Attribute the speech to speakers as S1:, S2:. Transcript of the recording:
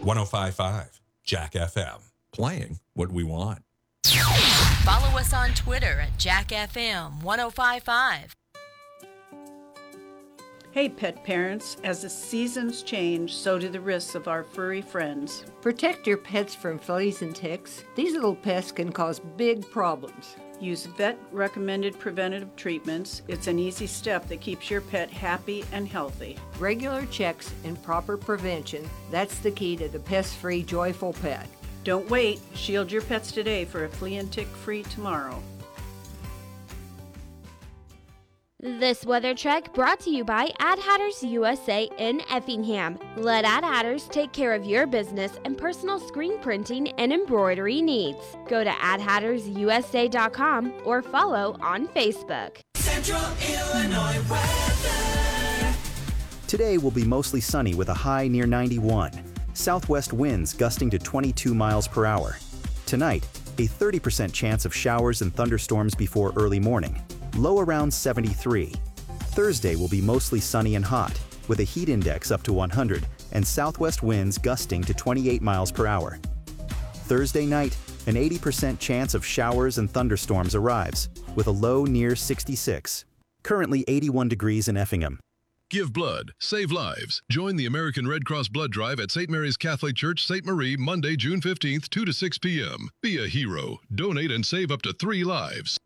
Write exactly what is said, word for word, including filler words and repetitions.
S1: one oh five point five Jack F M. Playing what we want.
S2: Follow us on Twitter at Jack F M one oh five point five.
S3: Hey pet parents, as the seasons change, so do the risks of our furry friends.
S4: Protect your pets from fleas and ticks. These little pests can cause big problems.
S3: Use vet-recommended preventative treatments. It's an easy step that keeps your pet happy and healthy.
S4: Regular checks and proper prevention, that's the key to the pest-free, joyful pet.
S3: Don't wait. Shield your pets today for a flea and tick-free tomorrow.
S5: This weather check brought to you by Ad Hatters U S A in Effingham. Let Ad Hatters take care of your business and personal screen printing and embroidery needs. Go to ad hatters u s a dot com or follow on Facebook.
S6: Central Illinois weather.
S7: Today will be mostly sunny with a high near ninety-one. Southwest winds gusting to twenty-two miles per hour. Tonight, a thirty percent chance of showers and thunderstorms before early morning. Low around seventy-three. Thursday will be mostly sunny and hot, with a heat index up to one hundred and southwest winds gusting to twenty-eight miles per hour. Thursday night, an eighty percent chance of showers and thunderstorms arrives, with a low near sixty-six. Currently eighty-one degrees in Effingham.
S8: Give blood, save lives. Join the American Red Cross Blood Drive at Saint Mary's Catholic Church, Saint Marie, Monday, June fifteenth, two to six p.m. Be a hero. Donate and save up to three lives.